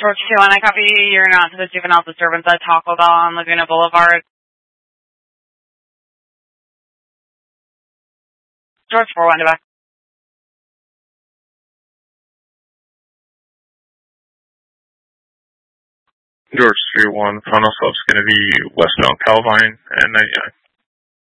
George 2-1, I copy you're not to the juvenile disturbance at Taco Bell on Laguna Boulevard. George 4-1 to back. George 3-1, final stop's going to be westbound Calvine and 99.